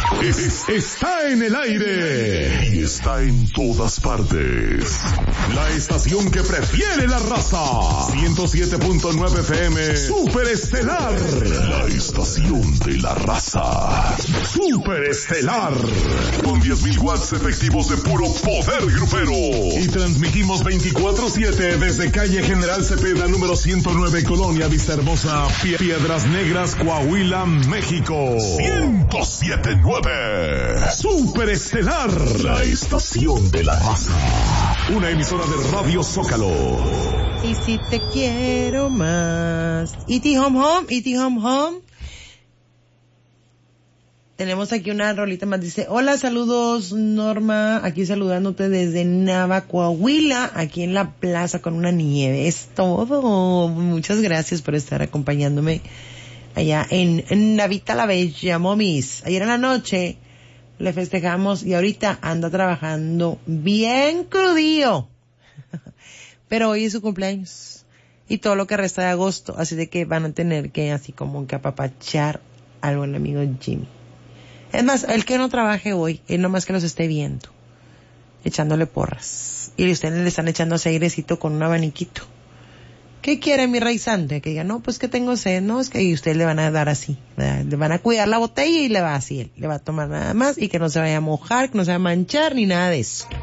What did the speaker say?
Está en el aire y está en todas partes. La estación que prefiere la raza. 107.9 FM. Superestelar. La estación de la raza. Superestelar. Con 10.000 watts efectivos de puro poder grupero. Y transmitimos 24/7 desde calle General Cepeda, número 109, Colonia Vista Hermosa, Piedras Negras, Coahuila, México. 107.9. Superestelar, la estación de la raza. Una emisora de Radio Zócalo. Y si te quiero más. Iti home home, iti home home. Tenemos aquí una rolita más. Dice, hola, saludos Norma, aquí saludándote desde Nava, Coahuila, aquí en la plaza con una nieve. Es todo. Muchas gracias por estar acompañándome allá en Navita la Bella, momis. Ayer en la noche le festejamos y ahorita anda trabajando bien crudío. Pero hoy es su cumpleaños y todo lo que resta de agosto, así de que van a tener que así como que apapachar al buen amigo Jimmy. Es más, el que no trabaje hoy, él nomás que los esté viendo, echándole porras. Y ustedes le están echando ese airecito con un abaniquito. ¿Qué quiere mi rey santo? Que diga, no, pues que tengo sed, no, es que y ustedes le van a dar así, ¿verdad? Le van a cuidar la botella y le va así, él le va a tomar nada más y que no se vaya a mojar, que no se vaya a manchar ni nada de eso.